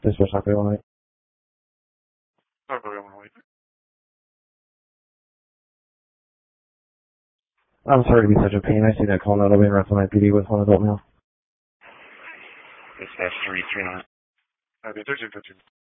Dispatch Taco 108. Taco 108. I'm sorry to be such a pain. I see that call note. I'll be in Rentham PD with one adult male. Dispatch 339. Copy, 1315.